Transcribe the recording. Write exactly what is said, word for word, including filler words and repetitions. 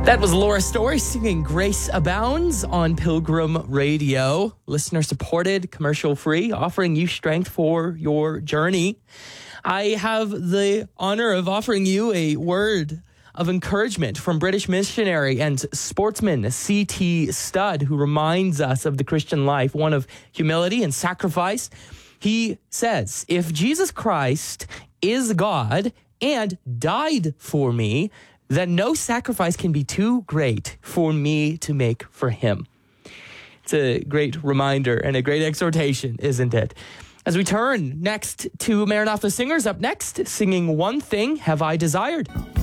That was Laura Story singing Grace Abounds on Pilgrim Radio. Listener supported, commercial free, offering you strength for your journey. I have the honor of offering you a word of encouragement from British missionary and sportsman C T Studd, who reminds us of the Christian life, one of humility and sacrifice. He says, if Jesus Christ is God and died for me, then no sacrifice can be too great for me to make for him. It's a great reminder and a great exhortation, isn't it? As we turn next to Maranatha Singers, up next, singing One Thing Have I Desired.